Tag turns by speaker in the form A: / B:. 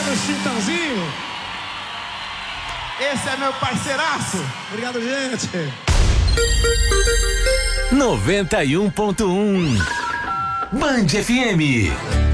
A: Obrigado, Chitãozinho.
B: Esse é meu parceiraço.
A: Obrigado, gente.
C: 91.1 Band FM.